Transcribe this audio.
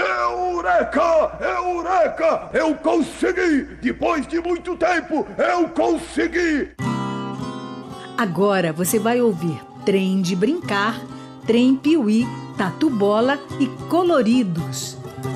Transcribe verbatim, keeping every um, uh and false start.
Eureka! Eureka! Eu consegui! Depois de muito tempo, eu consegui! Agora você vai ouvir Trem de Brincar, Trem Piuí, Tatu Bola e Coloridos.